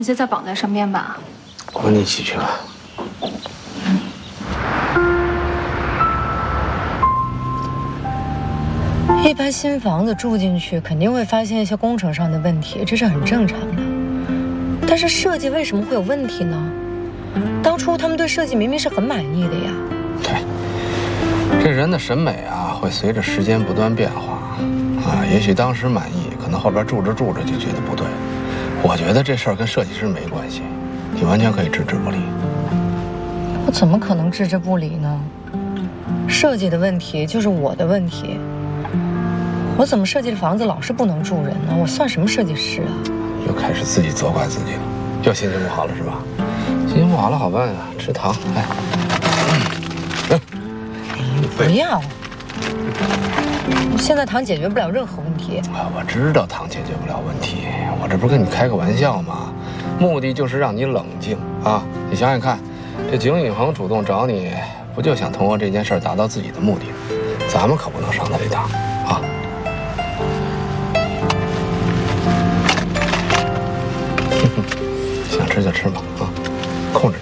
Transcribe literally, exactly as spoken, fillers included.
你就再绑在上边吧。 我跟你一起去吧。 一般新房子住进去，肯定会发现一些工程上的问题，这是很正常的。但是设计为什么会有问题呢？当初他们对设计明明是很满意的呀。 对，这人的审美啊，会随着时间不断变化啊。也许当时满意，可能后边住着住着就觉得不对。我觉得这事儿跟设计师没关系，你完全可以置之不理。 我怎么可能置之不理呢？设计的问题就是我的问题。我怎么设计的房子老是不能住人呢？我算什么设计师啊？ 又开始自己责怪自己了，又心情不好了是吧？心情不好了好办呀，吃糖来。嗯， 不要。现在糖解决不了任何问题。 啊，我知道糖解决不了问题，我这不是跟你开个玩笑吗？目的就是让你冷静啊！你想想看，这景允恒主动找你，不就想通过这件事达到自己的目的吗？咱们可不能上他这当啊！想吃就吃吧啊，控制。